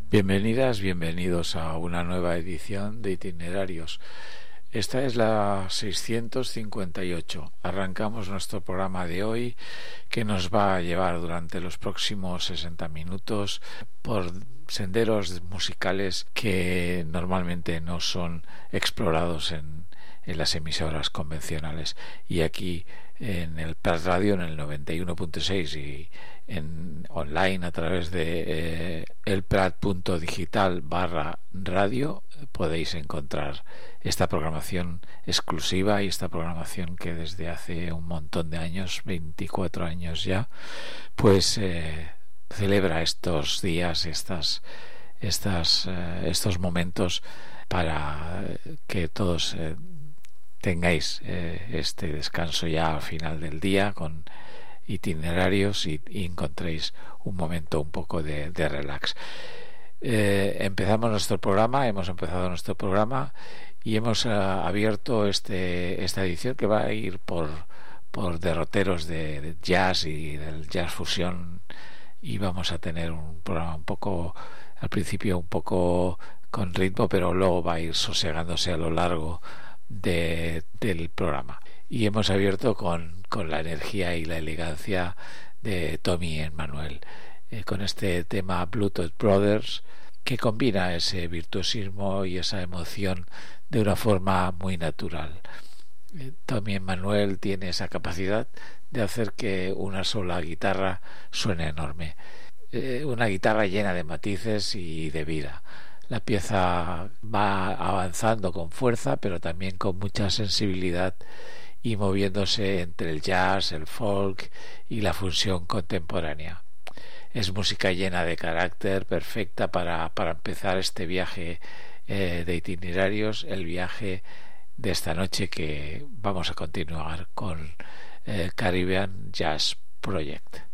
Bienvenidas, bienvenidos a una nueva edición de Itinerarios. Esta es la 658. Arrancamos nuestro programa de hoy, que nos va a llevar durante los próximos 60 minutos por senderos musicales que normalmente no son explorados en las emisoras convencionales. Y aquí en el Prat Radio, en el 91.6 y en online a través de elprat.digital/radio podéis encontrar esta programación exclusiva y esta programación que desde hace un montón de años, 24 años ya, pues celebra estos días, estos momentos para que todos tengáis este descanso ya al final del día con itinerarios y encontréis un momento un poco de relax. Hemos empezado nuestro programa y hemos abierto esta edición que va a ir por derroteros de jazz y del jazz fusión, y vamos a tener un programa un poco, al principio un poco con ritmo, pero luego va a ir sosegándose a lo largo del programa. Y hemos abierto con la energía y la elegancia de Tommy Emmanuel, con este tema Bluetooth Brothers, que combina ese virtuosismo y esa emoción de una forma muy natural. Tommy Emmanuel tiene esa capacidad de hacer que una sola guitarra suene enorme, una guitarra llena de matices y de vida. La pieza va avanzando con fuerza, pero también con mucha sensibilidad y moviéndose entre el jazz, el folk y la fusión contemporánea. Es música llena de carácter, perfecta para empezar este viaje de itinerarios, el viaje de esta noche que vamos a continuar con Caribbean Jazz Project.